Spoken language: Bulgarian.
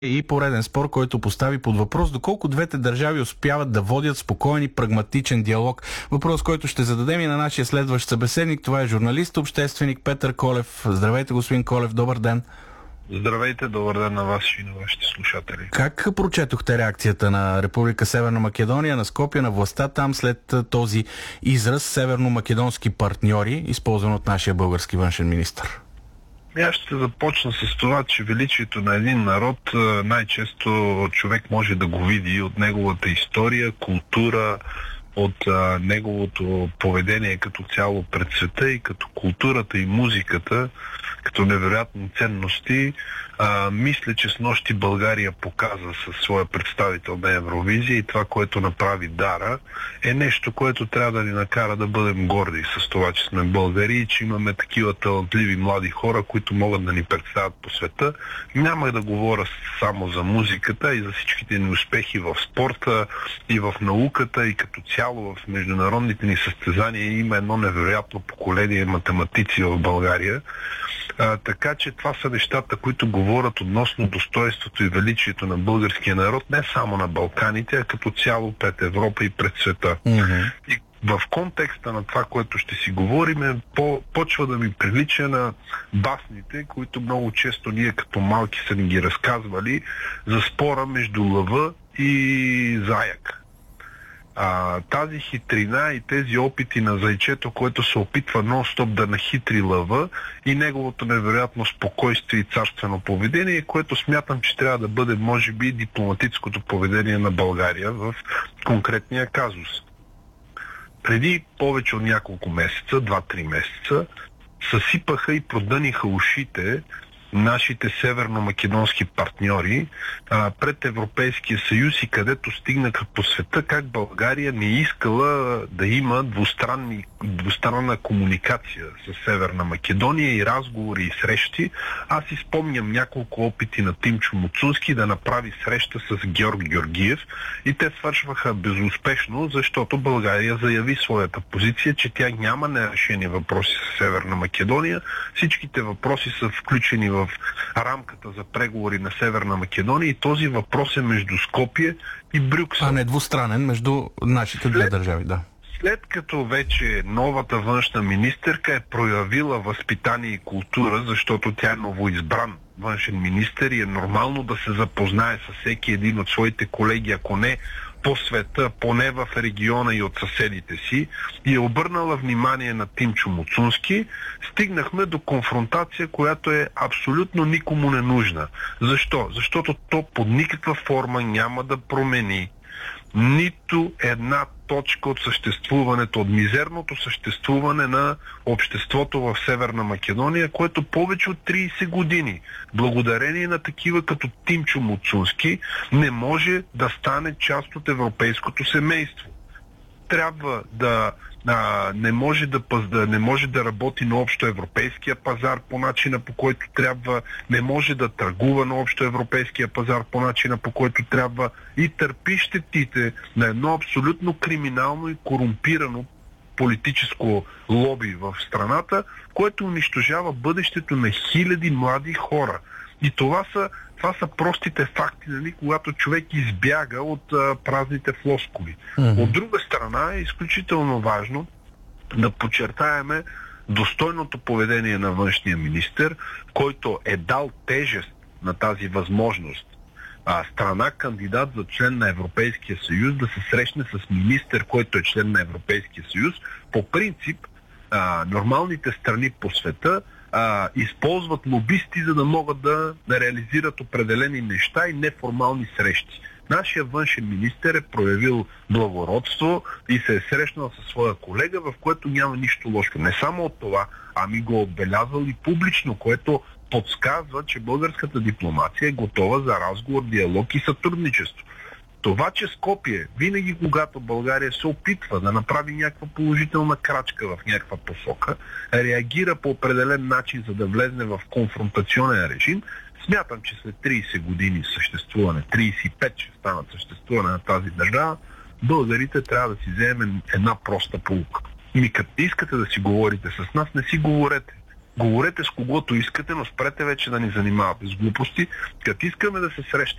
И пореден спор, който постави под въпрос доколко двете държави успяват да водят спокоен и прагматичен диалог. Въпрос, който ще зададем и на нашия следващ събеседник. Това е журналист, общественик Петър Колев. Здравейте, господин Колев, добър ден. Здравейте, добър ден на вас и на вашите слушатели. Как прочетохте реакцията на Република Северна Македония, на Скопие, на властта там след този израз северно-македонски партньори, използван от нашия български външен министър? Аз ще започна с това, че величието на един народ най-често човек може да го види от неговата история, култура, от неговото поведение като цяло пред света и като културата и музиката, като невероятни ценности. Мисля, че снощи България показа със своя представител на Евровизия и това, което направи Дара, е нещо, което трябва да ни накара да бъдем горди с това, че сме българи и че имаме такива талантливи млади хора, които могат да ни представят по света. Няма да говоря само за музиката и за всичките ни успехи в спорта и в науката и като цяло в международните ни състезания. Има едно невероятно поколение математици в България. Така че това са нещата, които говорят относно достоинството и величието на българския народ, не само на Балканите, а като цяло пред Европа и пред света. Mm-hmm. И в контекста на това, което ще си говорим, почва да ми прилича на басните, които много често ние като малки са ни ги разказвали, за спора между лъва и заек. Тази хитрина и тези опити на зайчето, което се опитва нон-стоп да нахитри лъва, и неговото невероятно спокойствие и царствено поведение, което смятам, че трябва да бъде, може би, дипломатическото поведение на България в конкретния казус. Преди повече от няколко месеца, 2-3 месеца, съсипаха и продъниха ушите нашите северно-македонски партньори пред Европейския съюз и където стигнаха по света как България не искала да има двустранна комуникация с Северна Македония и разговори и срещи. Аз изпомням няколко опити на Тимчо Муцунски да направи среща с Георг Георгиев и те свършваха безуспешно, защото България заяви своята позиция, че тя няма нерешени въпроси с Северна Македония. Всичките въпроси са включени в рамката за преговори на Северна Македония и този въпрос е между Скопие и Брюксел. А не двустранен между нашите две държави, да. След като вече новата външна министърка е проявила възпитание и култура, защото тя е новоизбран външен министър и е нормално да се запознае с всеки един от своите колеги, ако не по света, поне в региона и от съседите си, и е обърнала внимание на Тимчо Муцунски, стигнахме до конфронтация, която е абсолютно никому не нужна. Защо? Защото то под никаква форма няма да промени нито една точка от съществуването, от мизерното съществуване на обществото в Северна Македония, което повече от 30 години, благодарение на такива като Тимчо Муцунски, не може да стане част от европейското семейство. Трябва да не може да работи на общо европейския пазар по начина, по който трябва, не може да търгува на общо европейския пазар по начина, по който трябва, и търпи щетите на едно абсолютно криминално и корумпирано политическо лоби в страната, което унищожава бъдещето на хиляди млади хора. И това са простите факти, нали, когато човек избяга от празните флоскули. Mm-hmm. От друга страна е изключително важно да подчертаеме достойното поведение на външния министър, който е дал тежест на тази възможност страна кандидат за член на Европейския съюз да се срещне с министър, който е член на Европейския съюз. По принцип, нормалните страни по света използват лобисти, за да могат да реализират определени неща и неформални срещи. Нашия външен министър е проявил благородство и се е срещнал със своя колега, в което няма нищо лошо. Не само от това, ами го отбелязвал и публично, което подсказва, че българската дипломация е готова за разговор, диалог и сътрудничество. Това, че Скопие, винаги когато България се опитва да направи някаква положителна крачка в някаква посока, реагира по определен начин, за да влезне в конфронтационен режим, смятам, че след 30 години съществуване, 35 ще станат съществуване на тази държава, българите трябва да си вземем една проста поука. Като искате да си говорите с нас, не си говорете. Говорете с когото искате, но спрете вече да ни занимавате с глупости. Като искаме да се срещаме